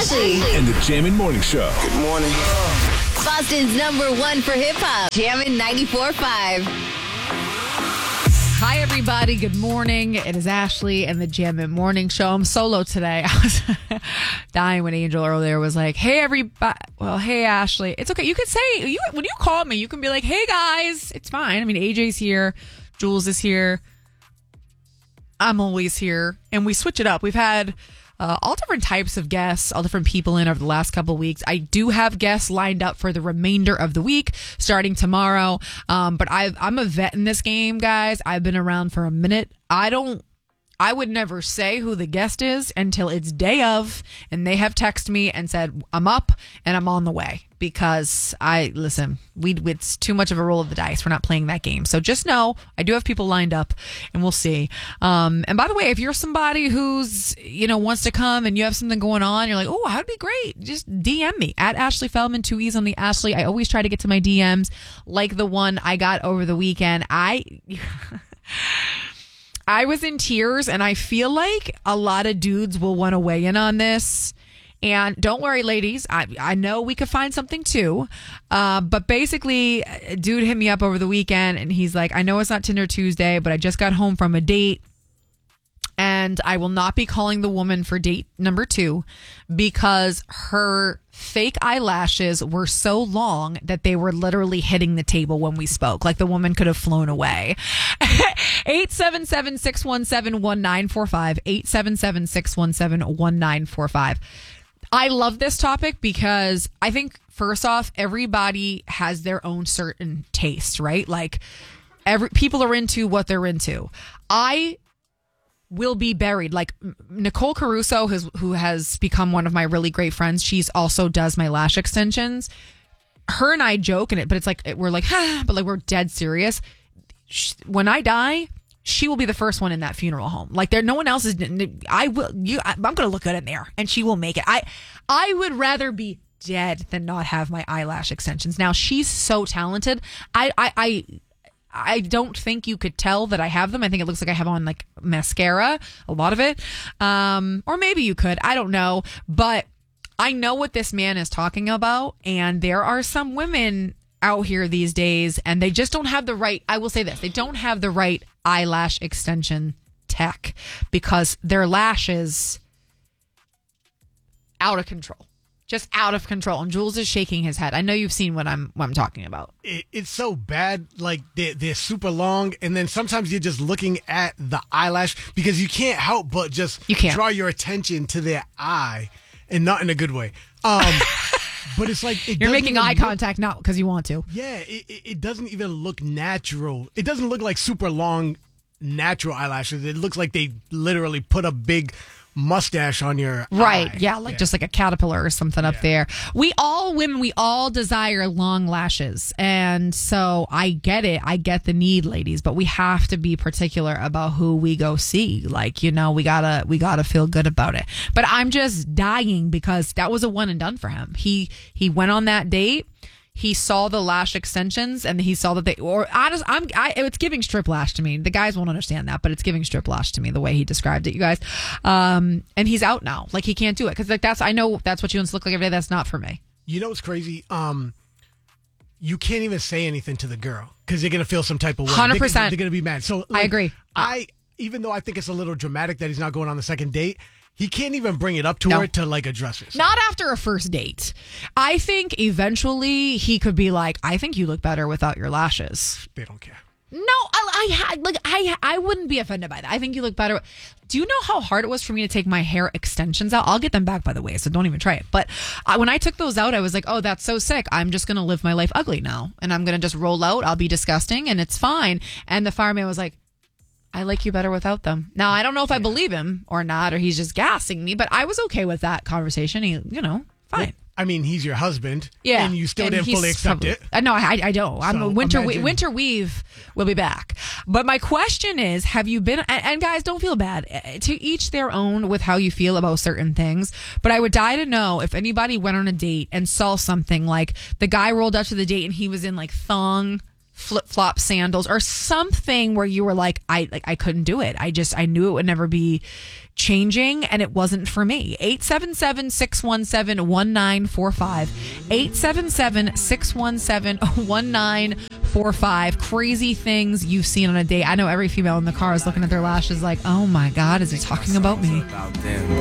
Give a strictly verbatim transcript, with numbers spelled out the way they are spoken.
Ashley. And the Jammin' Morning Show. Good morning. Boston's number one for hip hop. Jammin' ninety-four point five. Hi, everybody. Good morning. It is Ashley and the Jammin' Morning Show. I'm solo today. I was dying when Angel earlier was like, hey, everybody. Well, hey, Ashley. It's okay. You could say, you when you call me, you can be like, hey, guys. It's fine. I mean, A J's here. Jules is here. I'm always here. And we switch it up. We've had uh, all different types of guests, all different people in over the last couple of weeks. I do have guests lined up for the remainder of the week, starting tomorrow. Um, but I've, I'm a vet in this game, guys. I've been around for a minute. I don't, I would never say who the guest is until it's day of and they have texted me and said, I'm up and I'm on the way. Because I, listen, we it's too much of a roll of the dice. We're not playing that game. So just know I do have people lined up and we'll see. Um, and by the way, if you're somebody who's, you know, wants to come and you have something going on, you're like, oh, that'd be great. Just D M me at Ashley Feldman, two E's on the Ashley. I always try to get to my D Ms like the one I got over the weekend. I... I was in tears, and I feel like a lot of dudes will want to weigh in on this. And don't worry, ladies. I I know we could find something too. Uh, but basically, a dude hit me up over the weekend, and he's like, I know it's not Tinder Tuesday, but I just got home from a date. And I will not be calling the woman for date number two because her fake eyelashes were so long that they were literally hitting the table when we spoke. Like the woman could have flown away. eight seven seven, six one seven, one nine four five. eight seven seven, six one seven, one nine four five. I love this topic because I think, first off, everybody has their own certain taste, right? Like every people are into what they're into. I will be buried. Like Nicole Caruso, who's, who has become one of my really great friends. She's also does my lash extensions. Her and I joke in it, but it's like, we're like, ah, but like we're dead serious. She, when I die, she will be the first one in that funeral home. Like there, no one else is. I will, you, I, I'm going to look good in there and she will make it. I, I would rather be dead than not have my eyelash extensions. Now she's so talented. I, I, I, I don't think you could tell that I have them. I think it looks like I have on like mascara, a lot of it. Um, or maybe you could. I don't know. But I know what this man is talking about. And there are some women out here these days and they just don't have the right, I will say this, they don't have the right eyelash extension tech because their lashes out of control. Just out of control. And Jules is shaking his head. I know you've seen what I'm what I'm talking about. It, it's so bad. Like, they're, they're super long. And then sometimes you're just looking at the eyelash because you can't help but just you can't. draw your attention to their eye. And not in a good way. Um, but it's like... It You're making eye look, contact not because you want to. Yeah, it, it doesn't even look natural. It doesn't look like super long natural eyelashes. It looks like they literally put a big... mustache on your right eye. yeah like yeah. just like a caterpillar or something yeah. up there. We all women we all desire long lashes, and so I get it. I get the need, ladies, but we have to be particular about who we go see. Like, you know, we gotta we gotta feel good about it. But I'm just dying because that was a one and done for him. He he went on that date. He saw the lash extensions and he saw that they, or honest, I'm, I, it's giving strip lash to me. The guys won't understand that, but it's giving strip lash to me the way he described it, you guys. Um, and he's out now. Like he can't do it. Cause like that's, I know that's what you want to look like every day. That's not for me. You know what's crazy? Um, you can't even say anything to the girl because you're going to feel some type of way. one hundred percent. They're, they're going to be mad. So like, I agree. I, even though I think it's a little dramatic that he's not going on the second date, he can't even bring it up to no. her to like address it. So. Not after a first date. I think eventually he could be like, I think you look better without your lashes. They don't care. No, I, I like I I wouldn't be offended by that. I think you look better. Do you know how hard it was for me to take my hair extensions out? I'll get them back, by the way, so don't even try it. But I, when I took those out, I was like, oh, that's so sick. I'm just going to live my life ugly now. And I'm going to just roll out. I'll be disgusting and it's fine. And the fireman was like, I like you better without them. Now, I don't know if I believe him or not, or he's just gassing me, but I was okay with that conversation. He, you know, fine. Well, I mean, he's your husband. Yeah. And you still and didn't fully accept probably, it. Uh, no, I, I don't. I'm so a winter, imagine. winter weave will be back. But my question is, have you been, and, and guys, don't feel bad. To each their own with how you feel about certain things. But I would die to know if anybody went on a date and saw something like the guy rolled up to the date and he was in like thong, flip-flop sandals or something where you were like, I like I couldn't do it. I just I knew it would never be changing and it wasn't for me. eight seven seven, six one seven, one nine four five. eight seven seven, six one seven, one nine four five. Crazy things you've seen on a date. I know every female in the car is looking at their lashes like, oh my God, is he talking about me?